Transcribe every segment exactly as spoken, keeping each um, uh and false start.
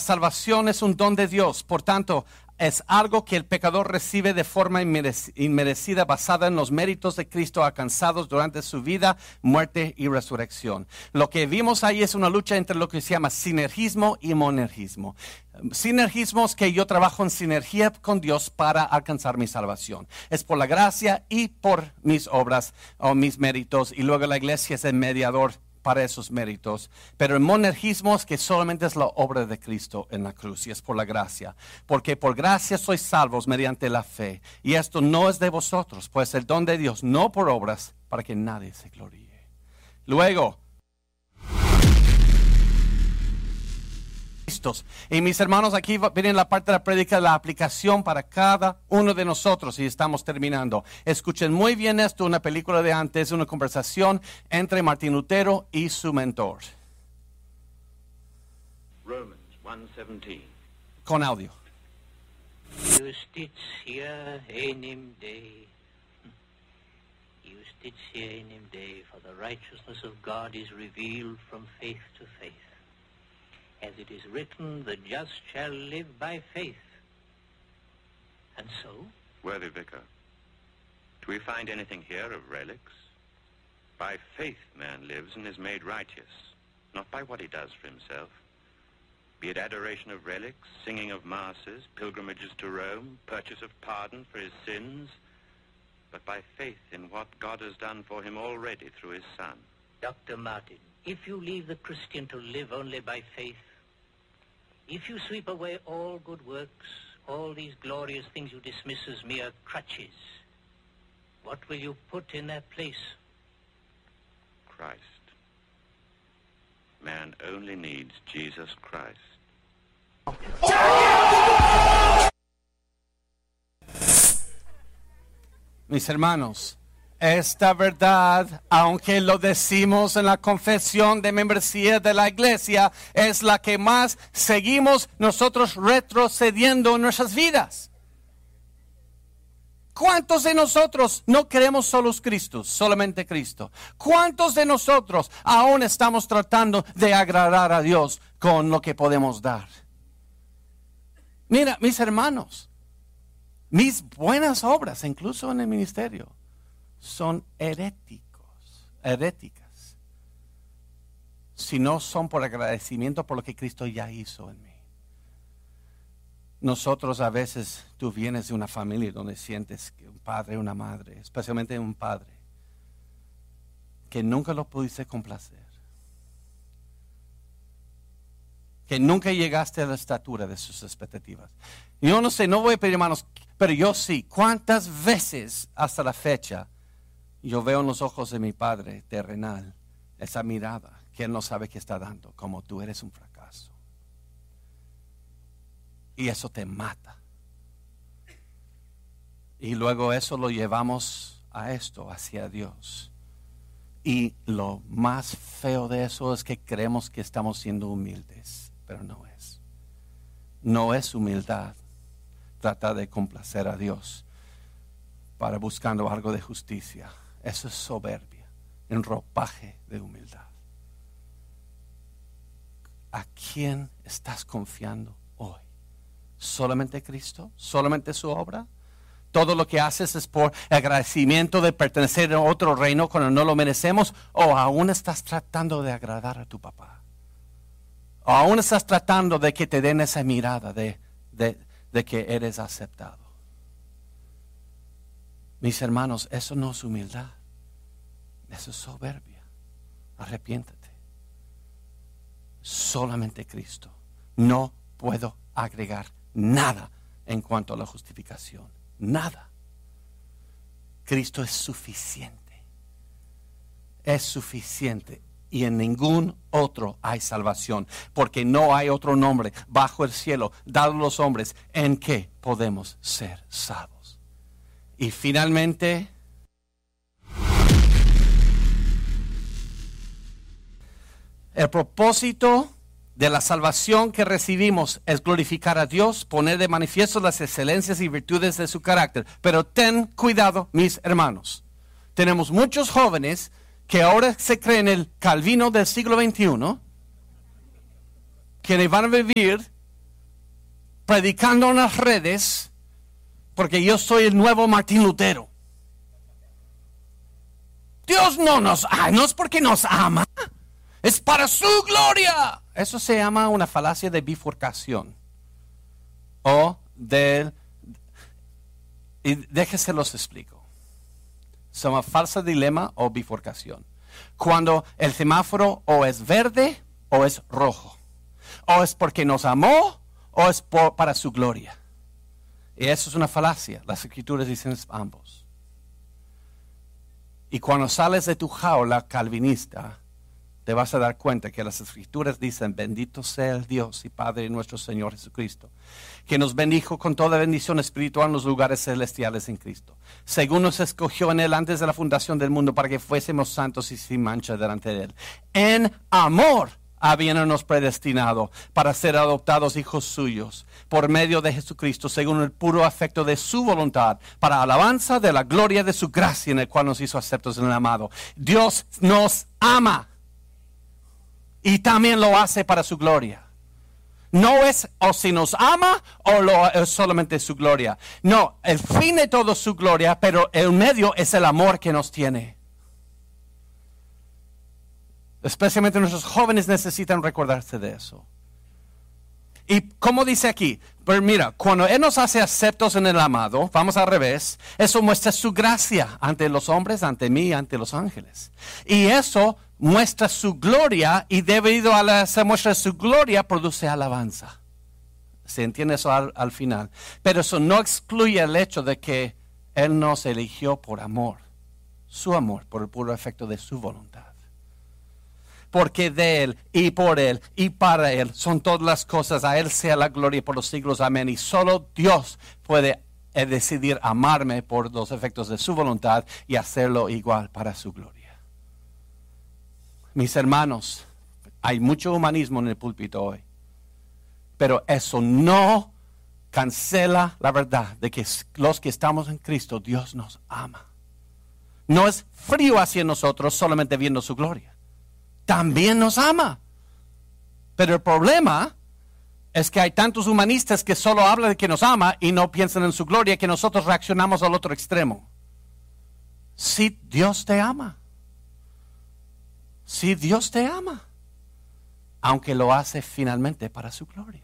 salvación es un don de Dios. Por tanto, es algo que el pecador recibe de forma inmerecida, basada en los méritos de Cristo alcanzados durante su vida, muerte y resurrección. Lo que vimos ahí es una lucha entre lo que se llama sinergismo y monergismo. Sinergismo es que yo trabajo en sinergia con Dios para alcanzar mi salvación. Es por la gracia y por mis obras o mis méritos, y luego la iglesia es el mediador para esos méritos. Pero el monergismo es que solamente es la obra de Cristo en la cruz y es por la gracia. Porque por gracia sois salvos mediante la fe. Y esto no es de vosotros, pues el don de Dios, no por obras, para que nadie se gloríe. Luego, y mis hermanos, aquí viene la parte de la prédica, la aplicación para cada uno de nosotros, y estamos terminando. Escuchen muy bien esto, una película de antes, una conversación entre Martín Lutero y su mentor. Romans one seventeen. Con audio. Justitia enim Dei. Justitia enim Dei, for the righteousness of God is revealed from faith to faith. As it is written, the just shall live by faith. And so? Worthy Vicar, do we find anything here of relics? By faith man lives and is made righteous, not by what he does for himself. Be it adoration of relics, singing of masses, pilgrimages to Rome, purchase of pardon for his sins, but by faith in what God has done for him already through his Son. Doctor Martin, if you leave the Christian to live only by faith, if you sweep away all good works, all these glorious things you dismiss as mere crutches, what will you put in their place? Christ. Man only needs Jesus Christ. Mis hermanos, esta verdad, aunque lo decimos en la confesión de membresía de la iglesia, es la que más seguimos nosotros retrocediendo en nuestras vidas. ¿Cuántos de nosotros no queremos solos Cristo, solamente Cristo? ¿Cuántos de nosotros aún estamos tratando de agradar a Dios con lo que podemos dar? Mira, mis hermanos, mis buenas obras, incluso en el ministerio, son heréticos, heréticas, si no son por agradecimiento por lo que Cristo ya hizo en mí. Nosotros a veces, tú vienes de una familia donde sientes que un padre, una madre, especialmente un padre, que nunca lo pudiste complacer, que nunca llegaste a la estatura de sus expectativas. Yo no sé, no voy a pedir, hermanos, pero yo sí, ¿cuántas veces hasta la fecha yo veo en los ojos de mi padre terrenal esa mirada que él no sabe qué está dando, como tú eres un fracaso? Y eso te mata. Y luego eso lo llevamos a esto, hacia Dios. Y lo más feo de eso es que creemos que estamos siendo humildes, pero no es. No es humildad. Trata de complacer a Dios para buscando algo de justicia. Eso es soberbia, en ropaje de humildad. ¿A quién estás confiando hoy? ¿Solamente Cristo? ¿Solamente su obra? ¿Todo lo que haces es por agradecimiento de pertenecer a otro reino cuando no lo merecemos? ¿O aún estás tratando de agradar a tu papá? ¿O aún estás tratando de que te den esa mirada de, de, de que eres aceptado? Mis hermanos, eso no es humildad. Eso es soberbia. Arrepiéntate. Solamente Cristo. No puedo agregar nada en cuanto a la justificación. Nada. Cristo es suficiente. Es suficiente. Y en ningún otro hay salvación. Porque no hay otro nombre bajo el cielo dado a los hombres en que podemos ser salvos. Y finalmente, el propósito de la salvación que recibimos es glorificar a Dios, poner de manifiesto las excelencias y virtudes de su carácter. Pero ten cuidado, mis hermanos. Tenemos muchos jóvenes que ahora se creen el Calvino del siglo veintiuno, que van a vivir predicando en las redes porque yo soy el nuevo Martín Lutero. Dios no nos ama, no es porque nos ama, es para su gloria. Eso se llama una falacia de bifurcación. O del... Y déjense los explico. Se llama falso dilema o bifurcación. Cuando el semáforo o es verde o es rojo. O es porque nos amó o es por, para su gloria. Y eso es una falacia. Las escrituras dicen ambos. Y cuando sales de tu jaula calvinista, te vas a dar cuenta que las escrituras dicen, bendito sea el Dios y Padre de nuestro Señor Jesucristo, que nos bendijo con toda bendición espiritual en los lugares celestiales en Cristo, según nos escogió en Él antes de la fundación del mundo, para que fuésemos santos y sin mancha delante de Él. En amor habiéndonos predestinado para ser adoptados hijos suyos por medio de Jesucristo, según el puro afecto de su voluntad, para alabanza de la gloria de su gracia, en el cual nos hizo aceptos en el amado. Dios nos ama y también lo hace para su gloria. No es o si nos ama o lo, es solamente su gloria. No, el fin de todo es su gloria, pero el medio es el amor que nos tiene. Especialmente nuestros jóvenes necesitan recordarse de eso. Y como dice aquí, pero mira, cuando Él nos hace aceptos en el amado, vamos al revés, eso muestra su gracia ante los hombres, ante mí, ante los ángeles. Y eso muestra su gloria, y debido a la se muestra su gloria, produce alabanza. ¿Se entiende eso al, al final? Pero eso no excluye el hecho de que Él nos eligió por amor, su amor, por el puro efecto de su voluntad. Porque de Él, y por Él, y para Él, son todas las cosas. A Él sea la gloria por los siglos. Amén. Y solo Dios puede eh, decidir amarme por los efectos de su voluntad y hacerlo igual para su gloria. Mis hermanos, hay mucho humanismo en el púlpito hoy. Pero eso no cancela la verdad de que los que estamos en Cristo, Dios nos ama. No es frío hacia nosotros solamente viendo su gloria. También nos ama. Pero el problema es que hay tantos humanistas que solo hablan de que nos ama y no piensan en su gloria, que nosotros reaccionamos al otro extremo. Si Dios te ama. Si Dios te ama. Aunque lo hace finalmente para su gloria.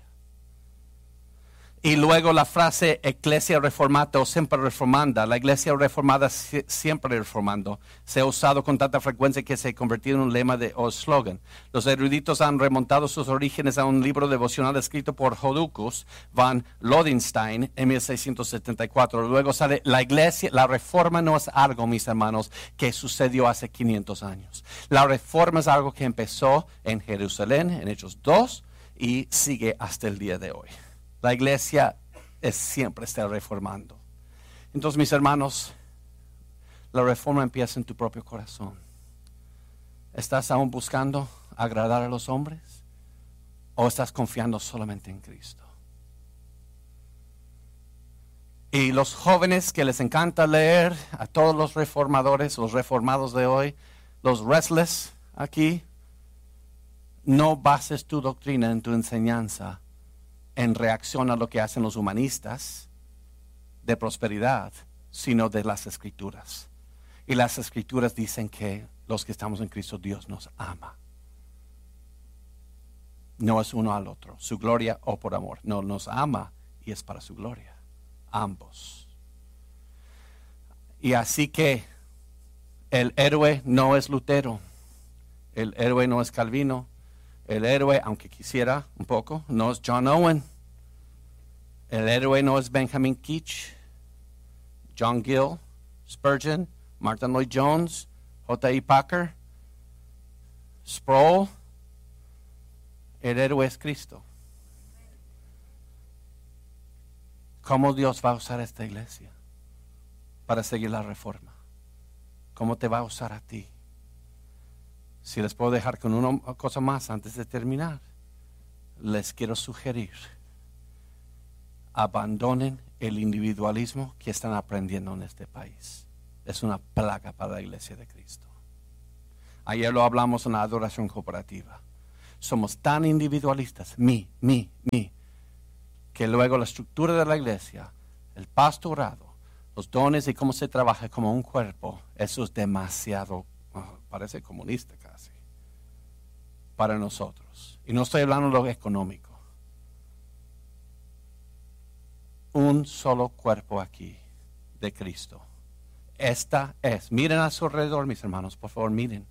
Y luego la frase iglesia reformata o siempre reformanda. La iglesia reformada siempre reformando. Se ha usado con tanta frecuencia que se ha convertido en un lema de, o eslogan. Los eruditos han remontado sus orígenes a un libro devocional escrito por Jodukus van Lodenstein en mil seiscientos setenta y cuatro. Luego sale la iglesia. La reforma no es algo, mis hermanos, que sucedió hace quinientos años. La reforma es algo que empezó en Jerusalén, en Hechos dos, y sigue hasta el día de hoy. La iglesia es, siempre está reformando. Entonces, mis hermanos, la reforma empieza en tu propio corazón. ¿Estás aún buscando agradar a los hombres? ¿O estás confiando solamente en Cristo? Y los jóvenes que les encanta leer, a todos los reformadores, los reformados de hoy, los restless aquí, no bases tu doctrina en tu enseñanza en reacción a lo que hacen los humanistas de prosperidad, sino de las escrituras. Y las escrituras dicen que los que estamos en Cristo, Dios nos ama. No es uno al otro, su gloria o por amor. No, nos ama y es para su gloria. Ambos. Y así que el héroe no es Lutero, el héroe no es Calvino. El héroe, aunque quisiera un poco, no es John Owen. El héroe no es Benjamin Keach, John Gill, Spurgeon, Martin Lloyd Jones, J I Packer, Sproul. El héroe es Cristo. ¿Cómo Dios va a usar esta iglesia para seguir la reforma? ¿Cómo te va a usar a ti? Si les puedo dejar con una cosa más antes de terminar, les quiero sugerir, abandonen el individualismo que están aprendiendo en este país. Es una plaga para la iglesia de Cristo. Ayer lo hablamos en la adoración cooperativa. Somos tan individualistas, mí, mí, mí. que luego la estructura de la iglesia, el pastorado, los dones y cómo se trabaja como un cuerpo, eso es demasiado, oh, parece comunista casi, para nosotros. Y no estoy hablando de lo económico. Un solo cuerpo aquí de Cristo. Esta es, miren a su alrededor, mis hermanos, por favor, miren.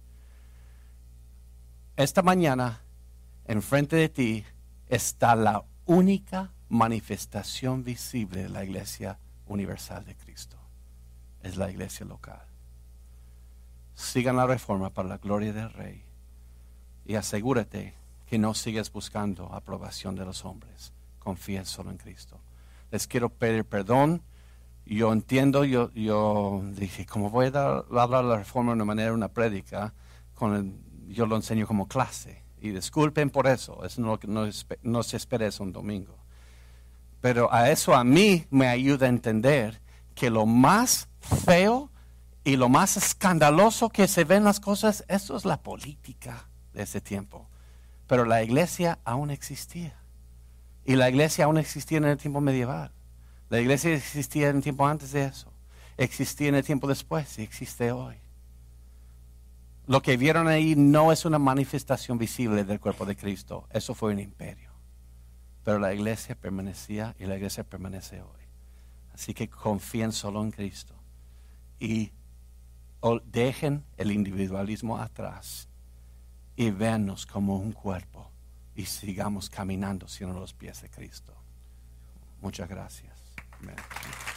Esta mañana, enfrente de ti, está la única manifestación visible de la iglesia universal de Cristo. Es la iglesia local. Sigan la reforma para la gloria del Rey y asegúrate que no sigues buscando aprobación de los hombres. Confía solo en Cristo. Les quiero pedir perdón. Yo entiendo, yo, yo dije, como voy a dar, hablar de la reforma de una manera, una prédica, con el, yo lo enseño como clase. Y disculpen por eso, eso no, no, no se espera eso un domingo. Pero a eso a mí me ayuda a entender que lo más feo y lo más escandaloso que se ven las cosas, eso es la política de ese tiempo. Pero la iglesia aún existía. Y la iglesia aún existía en el tiempo medieval. La iglesia existía en el tiempo antes de eso. Existía en el tiempo después y existe hoy. Lo que vieron ahí no es una manifestación visible del cuerpo de Cristo. Eso fue un imperio. Pero la iglesia permanecía y la iglesia permanece hoy. Así que confíen solo en Cristo. Y dejen el individualismo atrás. Y véannos como un cuerpo. Y sigamos caminando siendo los pies de Cristo. Muchas gracias. Amén.